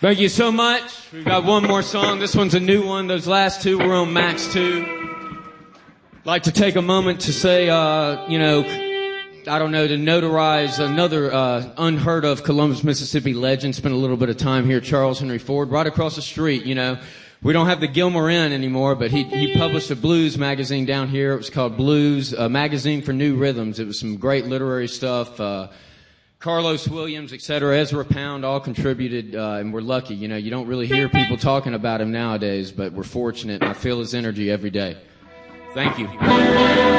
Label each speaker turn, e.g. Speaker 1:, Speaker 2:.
Speaker 1: Thank you so much. We've got one more song. This one's a new one. Those last two were on Max 2. I'd like to take a moment to say, to notarize another unheard of Columbus, Mississippi legend. Spent a little bit of time here, Charles Henry Ford, right across the street. We don't have the Gilmore Inn anymore, but he published a blues magazine down here. It was called Blues, a magazine for new rhythms. It was some great literary stuff. Carlos Williams, etc., Ezra Pound all contributed, and we're lucky. You don't really hear people talking about him nowadays, but we're fortunate, and I feel his energy every day. Thank you.